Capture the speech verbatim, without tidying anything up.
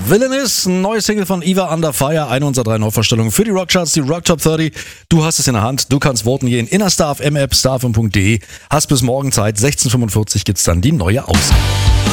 Villainous, neue Single von Eva Under Fire, eine unserer drei Neuvorstellungen für die Rockcharts, die Rock Top dreißig. Du hast es in der Hand, du kannst voten gehen in der Star F M App, starfm punkt de. Hast bis morgen Zeit, sechzehn Uhr fünfundvierzig gibt's dann die neue Ausgabe.